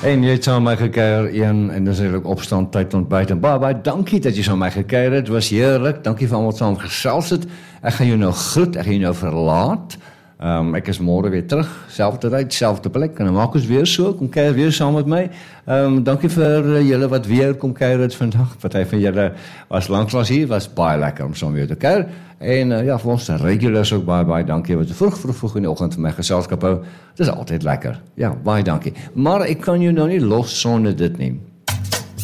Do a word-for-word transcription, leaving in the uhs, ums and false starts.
En jy het saam met my gekuier een en dis eintlik opstand tyd ontbyt en baie baie dankie dat jy saam met my gekuier het. Dit was heerlik. Dankie vir almal wat saam gesels het. Ek gaan jou nou groet, ek gaan jou nou verlaat. Um, ek is môre weer terug, selfde tyd, selfde plek en dan maak ons weer so, kom kuier weer saam met my. Um, dankie vir uh, julle wat weer kom kuier het vandag. Party van julle was lanklaas hier, was baie lekker om saam weer te kuier. En uh, ja, vir ons regulars ook baie baie dankie wat vroeg vroeg vroeg in die oggend vir my geselskap hou. Dit is altyd lekker. Ja, baie dankie. Maar ek kan jou nou nie los sonder dit nie.